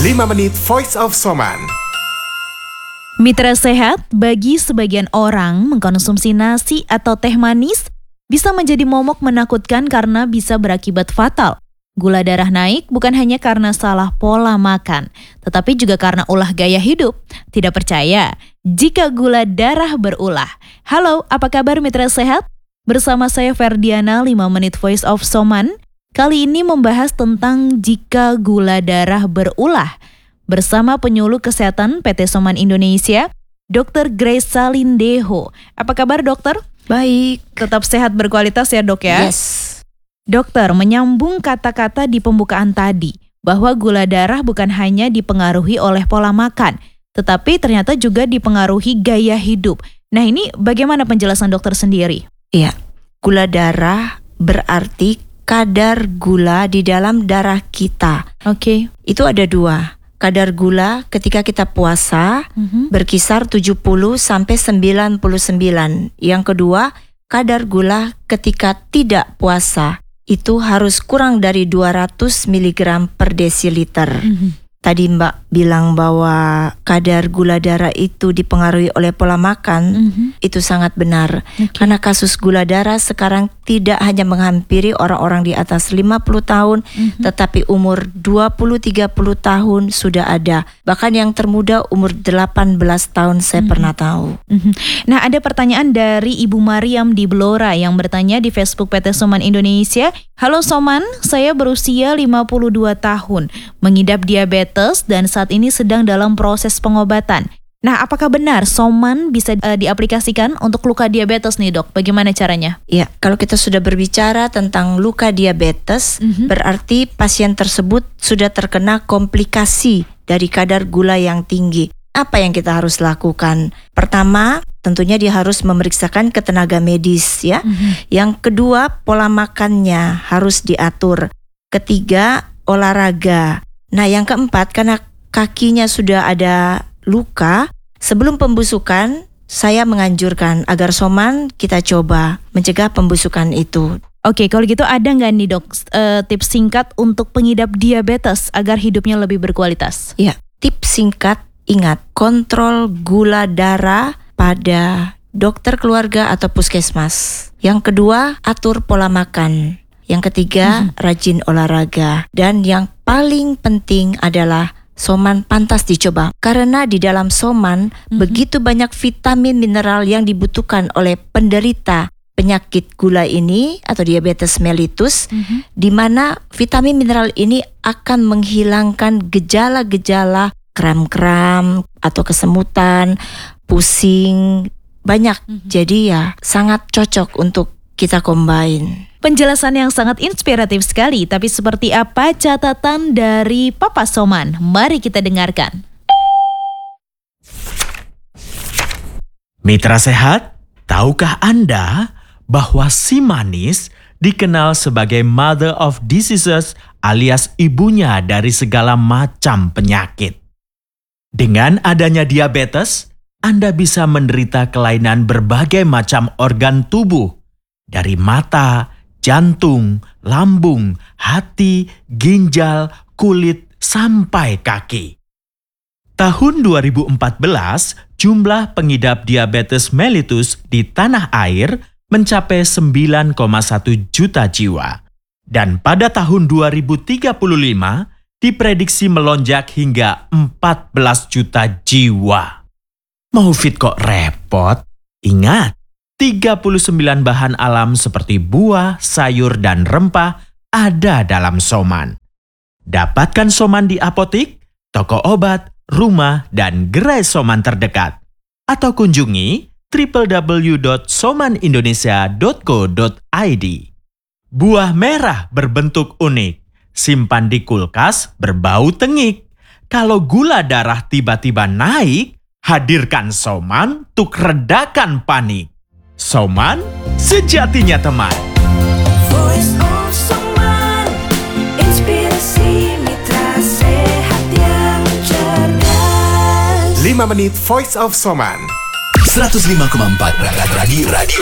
5 menit Voice of Soman. Mitra sehat, bagi sebagian orang mengkonsumsi nasi atau teh manis bisa menjadi momok menakutkan karena bisa berakibat fatal. Gula darah naik bukan hanya karena salah pola makan, tetapi juga karena ulah gaya hidup. Tidak percaya jika gula darah berulah? Halo, apa kabar mitra sehat? Bersama saya Ferdiana, 5 menit Voice of Soman. Kali ini membahas tentang jika gula darah berulah. Bersama penyuluh kesehatan PT Soman Indonesia, Dr. Grace Salindeho. Apa kabar dokter? Baik. Tetap sehat berkualitas ya dok ya? Yes. Dokter, menyambung kata-kata di pembukaan tadi, bahwa gula darah bukan hanya dipengaruhi oleh pola makan, tetapi ternyata juga dipengaruhi gaya hidup. Nah ini bagaimana penjelasan dokter sendiri? Iya, gula darah berarti kadar gula di dalam darah kita. Oke. Itu ada 2. Kadar gula ketika kita puasa berkisar 70 sampai 99. Yang kedua, kadar gula ketika tidak puasa itu harus kurang dari 200 mg per desiliter. Tadi Mbak bilang bahwa kadar gula darah itu dipengaruhi oleh pola makan, itu sangat benar. Karena kasus gula darah sekarang tidak hanya menghampiri orang-orang di atas 50 tahun, tetapi umur 20-30 tahun sudah ada. Bahkan yang termuda umur 18 tahun saya pernah tahu. Nah ada pertanyaan dari Ibu Mariam di Blora yang bertanya di Facebook PT Soman Indonesia. Halo Soman, saya berusia 52 tahun, mengidap diabetes dan saat ini sedang dalam proses pengobatan. Nah, apakah benar Soman bisa diaplikasikan untuk luka diabetes nih dok? Bagaimana caranya? Ya, kalau kita sudah berbicara tentang luka diabetes, berarti pasien tersebut sudah terkena komplikasi dari kadar gula yang tinggi. Apa yang kita harus lakukan? Pertama, tentunya dia harus memeriksakan ke tenaga medis ya. Yang kedua, pola makannya harus diatur. Ketiga, olahraga. Nah, yang keempat, karena kakinya sudah ada luka, sebelum pembusukan, saya menganjurkan agar Soman kita coba mencegah pembusukan itu. Oke, kalau gitu ada nggak nih dok tips singkat untuk pengidap diabetes agar hidupnya lebih berkualitas? Ya, tips singkat, ingat, kontrol gula darah pada dokter keluarga atau puskesmas. Yang kedua, atur pola makan. Yang ketiga, rajin olahraga. Dan yang paling penting adalah Soman pantas dicoba. Karena di dalam Soman begitu banyak vitamin mineral yang dibutuhkan oleh penderita penyakit gula ini atau diabetes mellitus, di mana vitamin mineral ini akan menghilangkan gejala-gejala kram-kram atau kesemutan, pusing, banyak. Jadi ya sangat cocok untuk kita combine. Penjelasan yang sangat inspiratif sekali, tapi seperti apa catatan dari Papa Soman? Mari kita dengarkan. Mitra sehat, tahukah Anda bahwa si manis dikenal sebagai mother of diseases alias ibunya dari segala macam penyakit? Dengan adanya diabetes, Anda bisa menderita kelainan berbagai macam organ tubuh, dari mata, jantung, lambung, hati, ginjal, kulit, sampai kaki. Tahun 2014, jumlah pengidap diabetes mellitus di tanah air mencapai 9,1 juta jiwa. Dan pada tahun 2035, diprediksi melonjak hingga 14 juta jiwa. Mau fit kok repot? Ingat, 39 bahan alam seperti buah, sayur, dan rempah ada dalam Soman. Dapatkan Soman di apotik, toko obat, rumah, dan gerai Soman terdekat. Atau kunjungi www.somanindonesia.co.id. Buah merah berbentuk unik, simpan di kulkas berbau tengik. Kalau gula darah tiba-tiba naik, hadirkan Soman untuk redakan panik. Soman, sejatinya teman. Voice of Soman, inspirasi mitra sehat yang cerdas. 5 menit Voice of Soman. 105,4 Radio